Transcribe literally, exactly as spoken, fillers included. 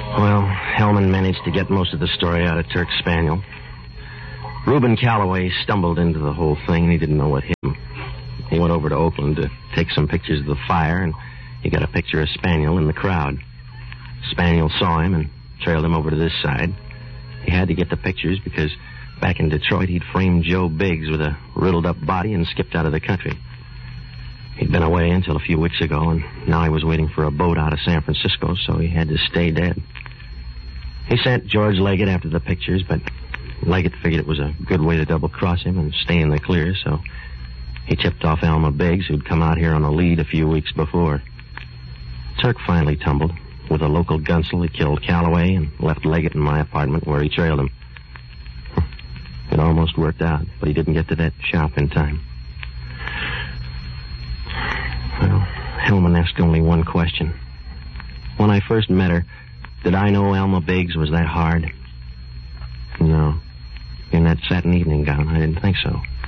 Well, Hellman managed to get most of the story out of Turk's spaniel. Reuben Calloway stumbled into the whole thing, and he didn't know what hit him. He went over to Oakland to take some pictures of the fire, and he got a picture of Spaniel in the crowd. Spaniel saw him and trailed him over to this side. He had to get the pictures because back in Detroit, he'd framed Joe Biggs with a riddled-up body and skipped out of the country. He'd been away until a few weeks ago, and now he was waiting for a boat out of San Francisco, so he had to stay dead. He sent George Leggett after the pictures, but Leggett figured it was a good way to double-cross him and stay in the clear, so he tipped off Alma Biggs, who'd come out here on a lead a few weeks before. Turk finally tumbled. With a local gunsel, he killed Calloway and left Leggett in my apartment where he trailed him. It almost worked out, but he didn't get to that shop in time. Well, Hellman asked only one question. When I first met her, did I know Alma Biggs was that hard? No. In that satin evening gown, I didn't think so.